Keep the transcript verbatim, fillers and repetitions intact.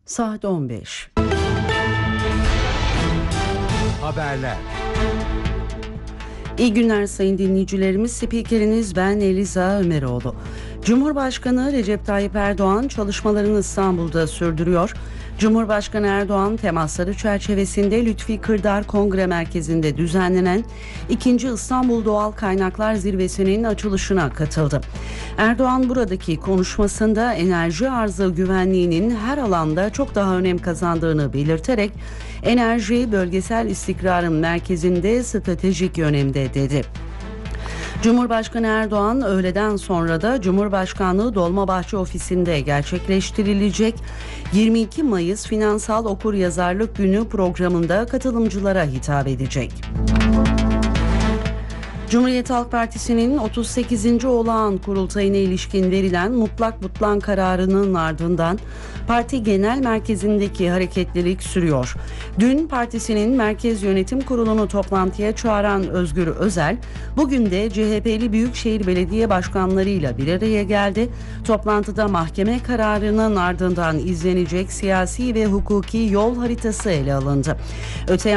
Saat on beş. Haberler. İyi günler sayın dinleyicilerimiz. Spikeriniz ben Eliza Ömeroğlu. Cumhurbaşkanı Recep Tayyip Erdoğan çalışmalarını İstanbul'da sürdürüyor. Cumhurbaşkanı Erdoğan temasları çerçevesinde Lütfi Kırdar Kongre Merkezi'nde düzenlenen ikinci İstanbul Doğal Kaynaklar Zirvesi'nin açılışına katıldı. Erdoğan buradaki konuşmasında enerji arzı güvenliğinin her alanda çok daha önem kazandığını belirterek enerji bölgesel istikrarın merkezinde stratejik önemde dedi. Cumhurbaşkanı Erdoğan öğleden sonra da Cumhurbaşkanlığı Dolmabahçe Ofisi'nde gerçekleştirilecek yirmi iki Mayıs Finansal Okuryazarlık Günü programında katılımcılara hitap edecek. Cumhuriyet Halk Partisi'nin otuz sekizinci olağan kurultayına ilişkin verilen mutlak butlan kararının ardından parti genel merkezindeki hareketlilik sürüyor. Dün partisinin Merkez Yönetim Kurulu'nu toplantıya çağıran Özgür Özel, bugün de C H P'li Büyükşehir Belediye Başkanlarıyla bir araya geldi. Toplantıda mahkeme kararının ardından izlenecek siyasi ve hukuki yol haritası ele alındı. Öte